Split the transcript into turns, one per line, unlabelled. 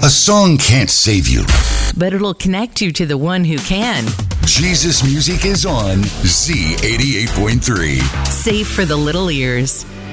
A song can't save you,
but it'll connect you to the one who can.
Jesus Music is on Z88.3.
Safe for the little ears.